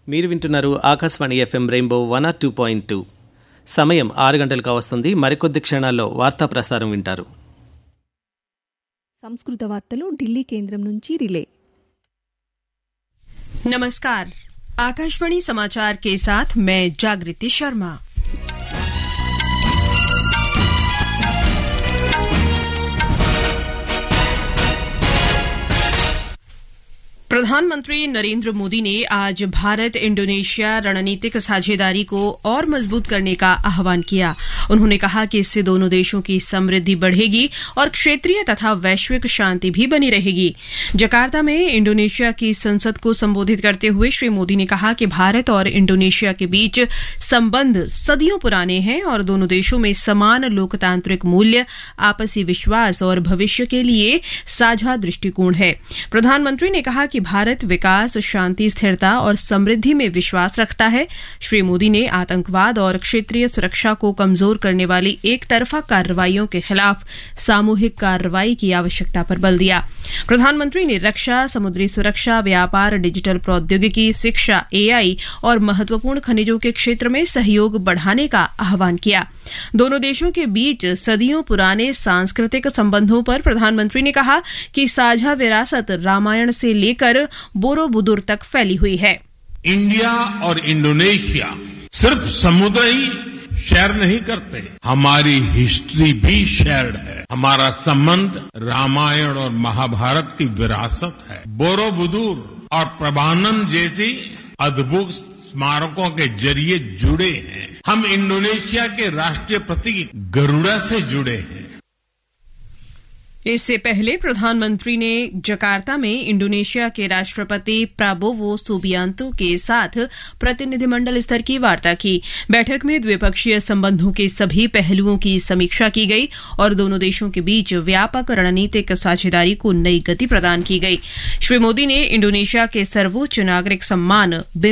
మీరు వింటున్నారు Akashvani FM rainbow 102.2. సమయం 6 గంటలకు వస్తుంది. మరికొద్ది క్షణాల్లో వార్తా ప్రసారం వింటారు. సంస్కృత వార్తలు ఢిల్లీ కేంద్రం నుంచి రిలే. नमस्कार, आकाशवाणी समाचार के साथ मैं जागृति शर्मा। प्रधानमंत्री नरेंद्र मोदी ने आज भारत इंडोनेशिया रणनीतिक साझेदारी को और मजबूत करने का आह्वान किया। उन्होंने कहा कि इससे दोनों देशों की समृद्धि बढ़ेगी और क्षेत्रीय तथा वैश्विक शांति भी बनी रहेगी। जकार्ता में इंडोनेशिया की संसद को संबोधित करते हुए श्री मोदी ने कहा कि भारत और इंडोनेशिया के बीच संबंध सदियों पुराने हैं और दोनों देशों में समान लोकतांत्रिक मूल्य, आपसी विश्वास और भविष्य के लिए साझा दृष्टिकोण है। प्रधानमंत्री ने कहा कि भारत विकास, शांति, स्थिरता और समृद्धि में विश्वास रखता है। श्री मोदी ने आतंकवाद और क्षेत्रीय सुरक्षा को कमजोर करने वाली एक तरफा कार्रवाइयों के खिलाफ सामूहिक कार्रवाई की आवश्यकता पर बल दिया। प्रधानमंत्री ने रक्षा, समुद्री सुरक्षा, व्यापार, डिजिटल प्रौद्योगिकी, शिक्षा, एआई और महत्वपूर्ण खनिजों के क्षेत्र में सहयोग बढ़ाने का आह्वान किया। दोनों देशों के बीच सदियों पुराने सांस्कृतिक संबंधों पर प्रधानमंत्री ने कहा कि साझा विरासत रामायण से लेकर बोरोबुदुर तक फैली हुई है। इंडिया और इंडोनेशिया सिर्फ समुद्र ही शेयर नहीं करते, हमारी हिस्ट्री भी शेयर्ड है। हमारा संबंध रामायण और महाभारत की विरासत है। बोरोबुदुर और प्रभानम जैसी अद्भुत स्मारकों के जरिए जुड़े हैं। हम इंडोनेशिया के राष्ट्रीय प्रतीक गरुड़ा से जुड़े हैं। इससे पहले प्रधानमंत्री ने जकार्ता में इंडोनेशिया के राष्ट्रपति प्राबोवो सुबियांतो के साथ प्रतिनिधिमंडल स्तर की वार्ता की। बैठक में द्विपक्षीय संबंधों के सभी पहलुओं की समीक्षा की गई और दोनों देशों के बीच व्यापक रणनीतिक साझेदारी को नई गति प्रदान की गई। श्री मोदी ने इंडोनेशिया के सर्वोच्च नागरिक सम्मान